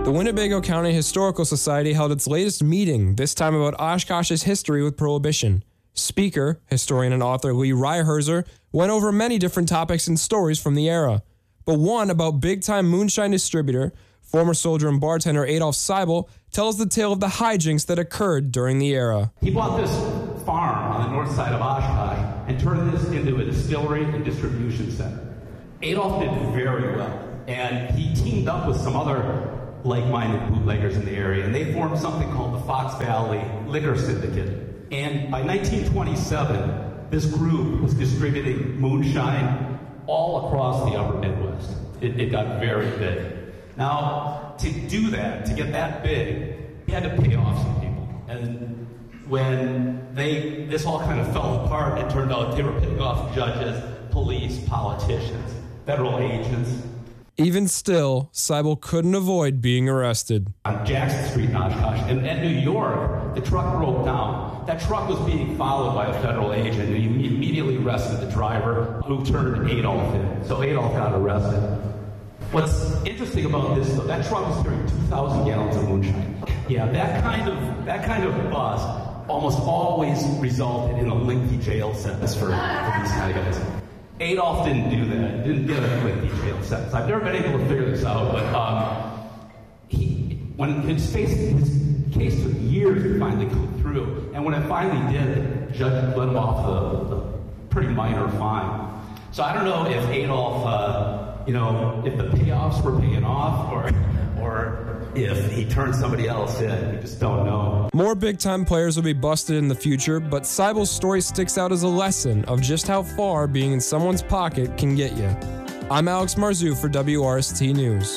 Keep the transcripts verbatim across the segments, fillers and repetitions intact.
The Winnebago County Historical Society held its latest meeting, this time about Oshkosh's history with Prohibition. Speaker, historian and author Lee Ryherzer went over many different topics and stories from the era, but one about big-time moonshine distributor, former soldier and bartender Adolf Seibel, tells the tale of the hijinks that occurred during the era. He bought this farm on the north side of Oshkosh and turned this into a distillery and distribution center. Adolf did very well, and he teamed up with some other like-minded bootleggers in the area, and they formed something called the Fox Valley Liquor Syndicate. And by nineteen twenty-seven, this group was distributing moonshine all across the upper Midwest. It, it got very big. Now, to do that, to get that big, he had to pay off some people. And when they, this all kind of fell apart, it turned out they were paying off judges, police, politicians, federal agents. Even still, Seibel couldn't avoid being arrested. On Jackson Street in Oshkosh, and at New York, the truck broke down. That truck was being followed by a federal agent, and he immediately arrested the driver, who turned Adolf in. So Adolf got arrested. What's interesting about this, though, that truck was carrying two thousand gallons of moonshine. Yeah, that kind of that kind of bust almost always resulted in a lengthy jail sentence for, for these kind of guys. Adolf didn't do that. He didn't get a lengthy jail sentence. I've never been able to figure this out, but um, he, when his, face, his case took years to finally come through, and when it finally did, the judge let him off the, the pretty minor fine. So I don't know if Adolf, uh, you know, if the payoffs were paying off, or or if he turned somebody else in. We just don't know. More big-time players will be busted in the future, but Seibel's story sticks out as a lesson of just how far being in someone's pocket can get you. I'm Alex Marzou for W R S T News.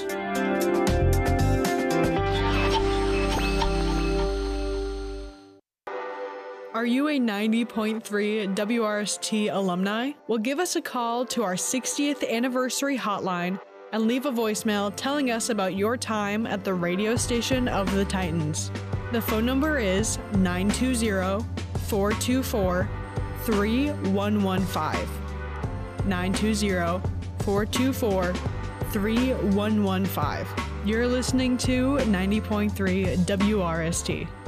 Are you a ninety point three W R S T alumni? Well, give us a call to our sixtieth anniversary hotline and leave a voicemail telling us about your time at the radio station of the Titans. The phone number is nine two zero, four two four, three one one five. nine two zero, four two four, three one one five. You're listening to ninety point three W R S T.